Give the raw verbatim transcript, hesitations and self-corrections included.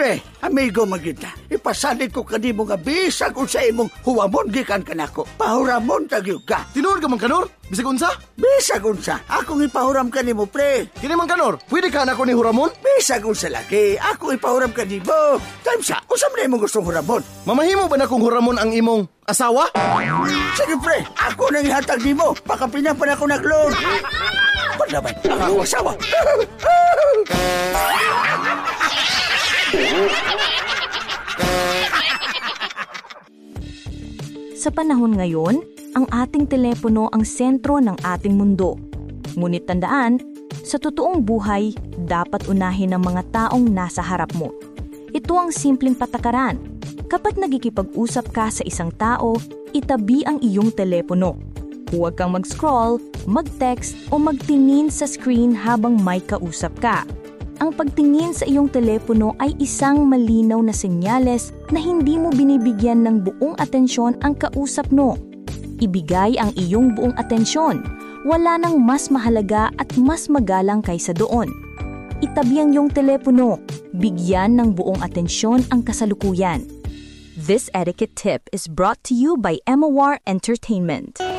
Pre, amigo magita, ipasalit ko kanimo nga bisag unsa imong huwamon gikan kanako. Pahuramon tagyud ka. Tinuod ka man kanor? Bisag unsa? Bisag unsa, akong ipahuram kanimo, pre. Kini man kanor, pwede ka na ko ni huramon? Bisag unsa lagi, akong ipahuram kanimo. Time sa, unsa man imong gustong huramon? Mamahimo ba na kung huramon ang imong asawa? Sige, pre, ako nang ihatag nimo. Pakapinya pa na ako nag-load. Paglaban, ako asawa. Sa panahon ngayon, ang ating telepono ang sentro ng ating mundo. Ngunit tandaan, sa totoong buhay, dapat unahin ng mga taong nasa harap mo. Ito ang simpleng patakaran. Kapag nagkikipag-usap ka sa isang tao, itabi ang iyong telepono. Huwag kang mag-scroll, mag-text o magtingin sa screen habang may kausap ka. Ang pagtingin sa iyong telepono ay isang malinaw na senyales na hindi mo binibigyan ng buong atensyon ang kausap mo. Ibigay ang iyong buong atensyon. Wala nang mas mahalaga at mas magalang kaysa doon. Itabi ang iyong telepono. Bigyan ng buong atensyon ang kasalukuyan. This etiquette tip is brought to you by M O R Entertainment.